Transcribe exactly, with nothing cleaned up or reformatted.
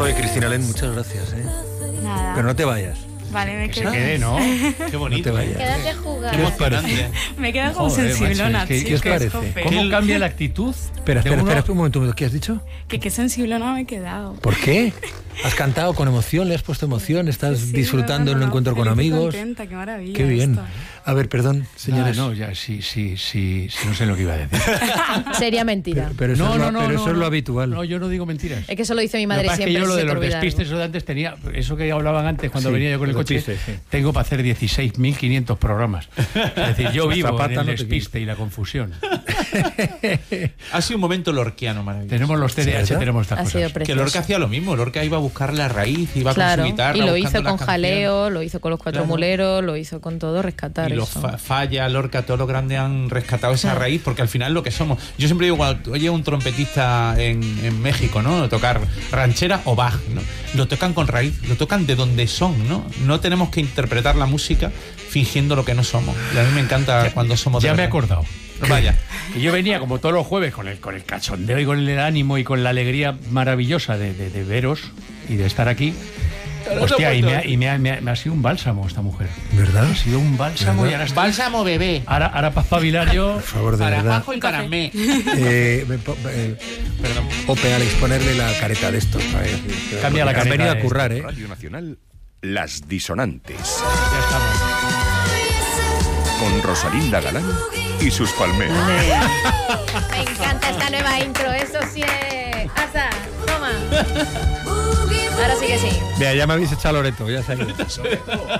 Joder, Cristina Len, muchas gracias, ¿eh? Nada. Pero no te vayas. Vale, me Que quedo. se quede, ¿no? Qué bonito. No te vayas. Quédate a jugar. ¿Qué os parece? Me quedo como Joder, sensiblona, macho, es que- ¿qué os chicos, parece? jope. ¿Cómo cambia la actitud? Espera, de espera, uno? espera, un momento, ¿qué has dicho? Que qué sensiblona me he quedado. ¿Por qué? ¿Has cantado con emoción? ¿Le has puesto emoción? ¿Estás Sí, disfrutando no, no, un no, encuentro con feliz y amigos? contenta, qué maravilla. Qué bien. esto. A ver, perdón, señores. Ah, no, ya, sí, sí, sí, sí, no sé lo que iba a decir. Sería mentira. Pero, pero eso, no, es, lo, no, no, pero no, eso es no. lo habitual. No, yo no digo mentiras. Es que eso lo dice mi Lo madre que pasa es que siempre. yo lo si de se te los olvida despistes algo. eso de antes tenía, eso que hablaban antes cuando Sí, venía yo con el los coche, despistes, sí. tengo para hacer dieciséis mil quinientos programas. Es decir, yo vivo Zapata en el no te despiste y la confusión. Ha sido un momento lorquiano maravilloso. Tenemos los T D A H, ¿Verdad? tenemos estas Ha cosas. sido Que precioso. Lorca hacía lo mismo. Lorca iba a buscar la raíz, iba Claro, con su guitarra. y lo buscando hizo las con canciones. jaleo, lo hizo con los cuatro Claro. muleros, lo hizo con todo, rescatar Y los eso. fa- Falla, Lorca, todos los grandes han rescatado esa Claro. raíz, porque al final lo que somos. Yo siempre digo, cuando oye un trompetista en, en México, ¿no? Tocar ranchera o Bach, ¿no? Lo tocan con raíz, lo tocan de donde son, ¿no? No tenemos que interpretar la música fingiendo lo que no somos. Y a mí me encanta cuando somos de Ya me he verdad. acordado. Vaya. Y yo venía como todos los jueves con el, con el cachondeo y con el ánimo y con la alegría maravillosa de, de, de veros y de estar aquí. Hostia, y, me ha, y me, ha, me, ha, me ha sido un bálsamo esta mujer. ¿Verdad? Ha sido un bálsamo y ahora estoy- Bálsamo bebé. Ahora, ahora para espabilar yo. Por favor, de Para verdad. abajo y para mí. Eh, me po- eh, Perdón. Ope, Alex, ponerle la careta de esto. A ver, Cambia la Han careta venido a de- currar, ¿eh? Radio Nacional, Las Disonantes, Ya estamos. con Rosalinda Galán y sus palmeras. Me encanta esta nueva intro, eso sí es. Asa, toma. Ahora sí que sí. Vea, ya me habéis echado Loreto, ya sabéis.